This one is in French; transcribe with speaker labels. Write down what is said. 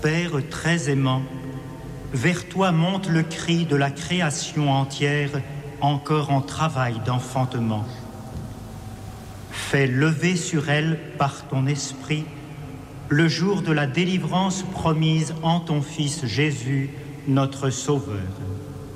Speaker 1: Père très aimant, vers toi monte le cri de la création entière, encore en travail d'enfantement. Fais lever sur elle, par ton esprit, le jour de la délivrance promise en ton Fils Jésus, notre Sauveur.